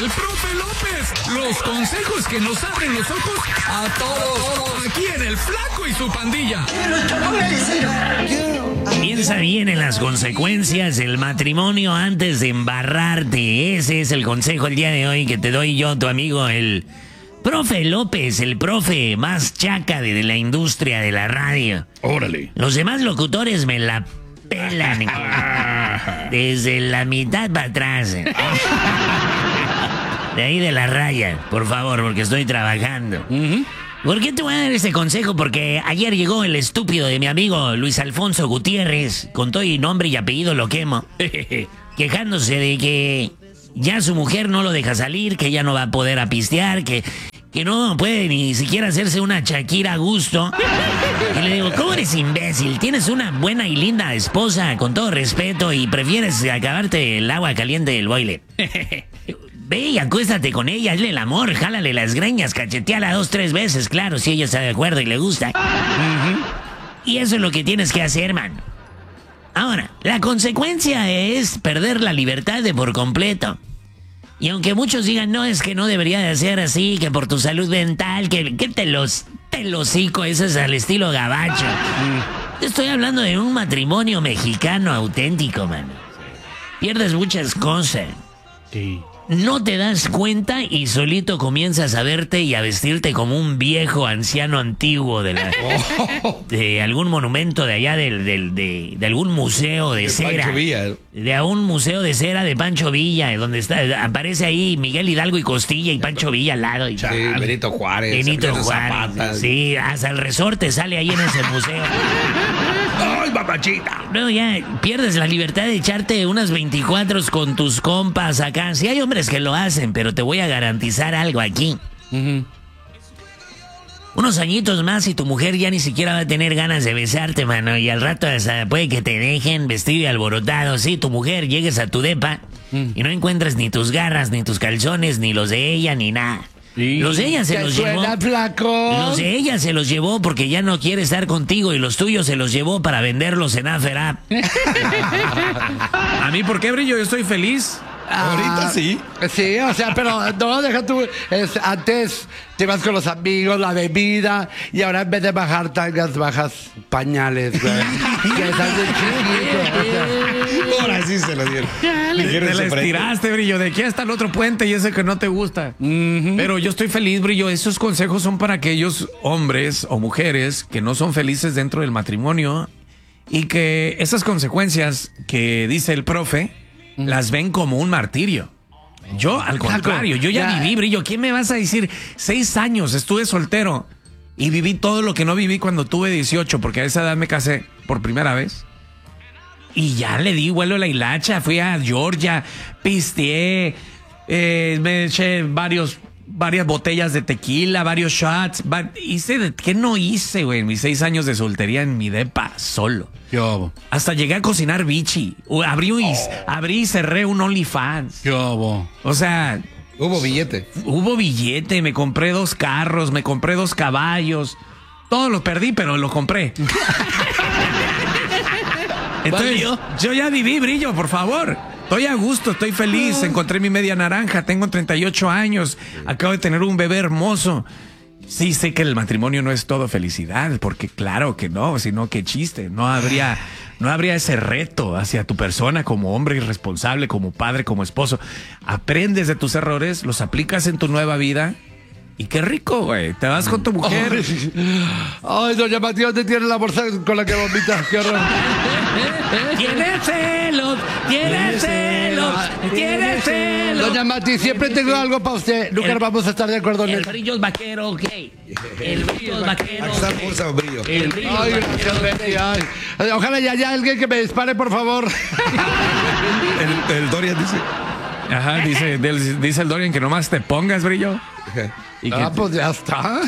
profe López. Los consejos que nos abren los ojos a todos. Aquí en El Flaco y su pandilla. Piensa bien en las consecuencias del matrimonio antes de embarrarte. Ese es el consejo el día de hoy que te doy yo, tu amigo, el profe López, el profe más chaca de la industria de la radio. Órale. Los demás locutores me la pelan. Desde la mitad para atrás. De ahí de la raya, por favor, porque estoy trabajando. ¿Por qué te voy a dar ese consejo? Porque ayer llegó el estúpido de mi amigo Luis Alfonso Gutiérrez, con todo y nombre y apellido lo quemo, quejándose de que ya su mujer no lo deja salir, que ya no va a poder apistear, que no puede ni siquiera hacerse una Shakira a gusto. Y le digo, ¿cómo eres imbécil? Tienes una buena y linda esposa, con todo respeto, y prefieres acabarte el agua caliente del boiler. Ve y acuéstate con ella, hazle el amor, jálale las greñas, cacheteala 2, 3 veces, claro, si ella está de acuerdo y le gusta. Y eso es lo que tienes que hacer, man. Ahora, la consecuencia es perder la libertad de por completo. Y aunque muchos digan, no, es que no debería de ser así, que por tu salud mental, que te hocico, eso es al estilo gabacho. Estoy hablando de un matrimonio mexicano auténtico, man. Pierdes muchas cosas. Sí. No te das cuenta y solito comienzas a verte y a vestirte como un viejo anciano antiguo de algún monumento de allá, de algún museo de cera. Pancho Villa. De a un museo de cera de Pancho Villa, donde aparece ahí Miguel Hidalgo y Costilla y Pancho Villa al lado. Sí, Benito Juárez. Benito Juárez. Zapata. Sí, hasta el resorte sale ahí en ese museo. ¡Ay, mamachita! No, ya pierdes la libertad de echarte unas 24 con tus compas acá. Sí hay hombres que lo hacen, pero te voy a garantizar algo aquí. Unos añitos más y tu mujer ya ni siquiera va a tener ganas de besarte, mano. Y al rato hasta puede que te dejen vestido y alborotado. Sí, tu mujer, llegues a tu depa y no encuentres ni tus garras, ni tus calzones, ni los de ella, ni nada. Sí. Los de ella se los llevó. Flaco? Los de ella se los llevó porque ya no quiere estar contigo, y los tuyos se los llevó para venderlos en Aferap. ¿A mí por qué, Brillo? Yo estoy feliz. Ahorita sí. Sí, o sea, pero no, deja tú. Antes te ibas con los amigos, la bebida, y ahora en vez de bajar tangas, bajas pañales, güey. Que estás de chiquito. O sea. Ahora sí se lo dieron. Te la estiraste, Brillo, de aquí hasta el otro puente y ese que no te gusta. Pero yo estoy feliz, Brillo. Esos consejos son para aquellos hombres o mujeres que no son felices dentro del matrimonio y que esas consecuencias que dice el profe las ven como un martirio. Yo, al contrario, yo ya viví, Brillo. ¿Qué me vas a decir? 6 años estuve soltero y viví todo lo que no viví cuando tuve 18, porque a esa edad me casé por primera vez. Y ya le di vuelo a la hilacha, fui a Georgia, pisteé, me eché varias botellas de tequila, varios shots. ¿Qué no hice, güey? En mis 6 años de soltería en mi depa, solo. Yo, Hasta llegué a cocinar bichi. Abrí y cerré un OnlyFans. yo. O sea, Hubo billete. hubo billete, me compré 2 carros, me compré 2 caballos. Todo lo perdí, pero lo compré. Entonces, yo ya viví, Brillo, por favor. Estoy a gusto, estoy feliz. Encontré mi media naranja, tengo 38 años. Acabo de tener un bebé hermoso. Sí, sé que el matrimonio no es todo felicidad, porque claro que no, sino que chiste. No habría ese reto hacia tu persona como hombre irresponsable, como padre, como esposo. Aprendes de tus errores, los aplicas en tu nueva vida. Y qué rico, güey. Te vas con tu mujer. Ay, doña Matías, te tiene la bolsa con la que vomitas. Qué horror. ¡Tienes celos! ¡Tienes celos! ¡Tienes celos! Doña Mati, siempre tengo algo para usted. Nunca vamos a estar de acuerdo en El eso. Brillo es vaquero, ok. El Brillo es vaquero. Aquí está la bolsa de Brillo. El Brillo Ay, es gracias, vaquero. Betty. Ay. Ojalá ya haya alguien que me dispare, por favor. El Dorian dice. Ajá, dice el Dorian que nomás te pongas, Brillo. Y que Pues ya está.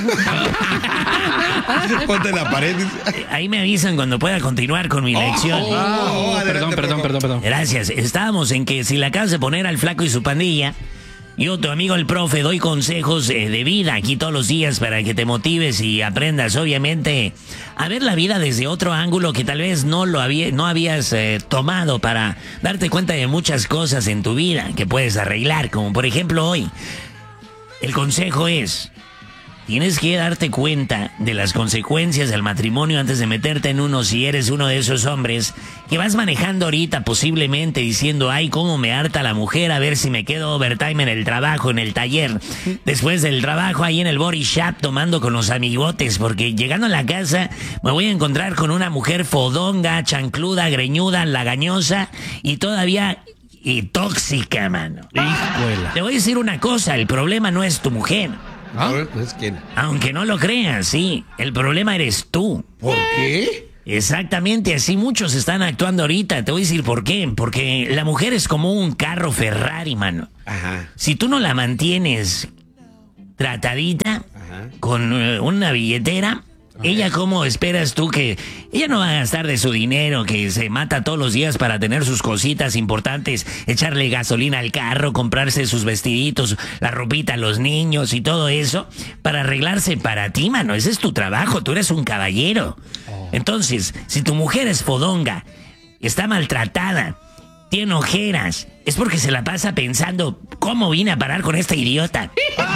Ponte en la pared. Dice. ahí me avisan cuando pueda continuar con mi lección. Adelante, Perdón. Gracias. Estábamos en que si la acabas de poner al Flaco y su pandilla, Yo, tu amigo el profe, doy consejos de vida aquí todos los días para que te motives y aprendas, obviamente, a ver la vida desde otro ángulo que tal vez no habías tomado para darte cuenta de muchas cosas en tu vida que puedes arreglar, como por ejemplo hoy. El consejo es... Tienes que darte cuenta de las consecuencias del matrimonio antes de meterte en uno si eres uno de esos hombres que vas manejando ahorita posiblemente diciendo, ay, cómo me harta la mujer, a ver si me quedo overtime en el trabajo, en el taller, después del trabajo ahí en el body shop tomando con los amigotes, porque llegando a la casa me voy a encontrar con una mujer fodonga, chancluda, greñuda, lagañosa y todavía... y tóxica, mano. Hijuela. Te voy a decir una cosa, el problema no es tu mujer. A ver, pues, ¿quién? Aunque no lo creas, sí. El problema eres tú. ¿Por qué? Exactamente, así muchos están actuando ahorita. Te voy a decir por qué. Porque la mujer es como un carro Ferrari, mano. Ajá. Si tú no la mantienes tratadita, con una billetera... Ella, ¿cómo esperas tú que... Ella no va a gastar de su dinero, que se mata todos los días para tener sus cositas importantes, echarle gasolina al carro, comprarse sus vestiditos, la ropita a los niños y todo eso, para arreglarse para ti, mano. Ese es tu trabajo, tú eres un caballero. Entonces, si tu mujer es fodonga, está maltratada, tiene ojeras, es porque se la pasa pensando, ¿cómo vine a parar con esta idiota?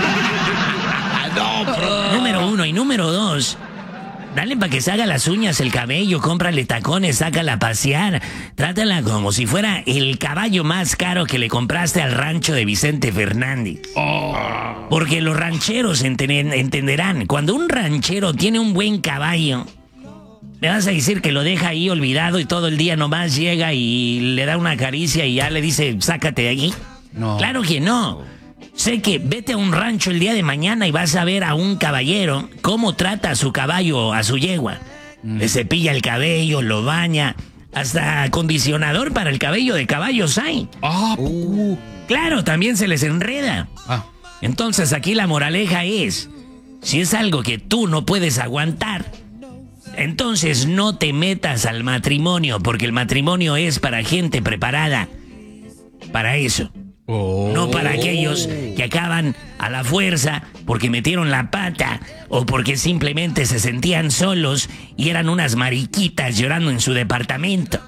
Número 1 y número 2... Dale para que se haga las uñas, el cabello, cómprale tacones, sácala a pasear. Trátala como si fuera el caballo más caro que le compraste al rancho de Vicente Fernández. Porque los rancheros entenderán, cuando un ranchero tiene un buen caballo, me vas a decir que lo deja ahí olvidado y todo el día nomás llega y le da una caricia y ya le dice, sácate de aquí. No. Claro que no. Sé que vete a un rancho el día de mañana y vas a ver a un caballero cómo trata a su caballo, a su yegua. Le cepilla el cabello, lo baña, hasta acondicionador para el cabello de caballos hay. Claro, también se les enreda. Entonces aquí la moraleja es, si es algo que tú no puedes aguantar, entonces no te metas al matrimonio, porque el matrimonio es para gente preparada para eso. No para aquellos que acaban a la fuerza porque metieron la pata o porque simplemente se sentían solos y eran unas mariquitas llorando en su departamento.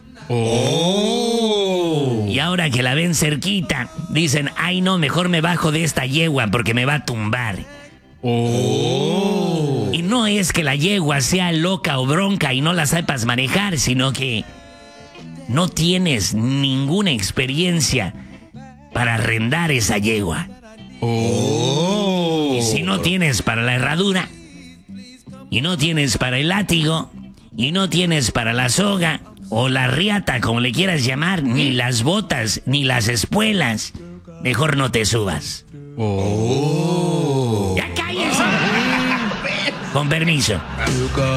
Y ahora que la ven cerquita, dicen, ay no, mejor me bajo de esta yegua porque me va a tumbar. Y no es que la yegua sea loca o bronca y no la sepas manejar, sino que no tienes ninguna experiencia para arrendar esa yegua. Y si no tienes para la herradura, y no tienes para el látigo, y no tienes para la soga, o la riata, como le quieras llamar, ni las botas, ni las espuelas, mejor no te subas. ¡Ya cállese! Con permiso.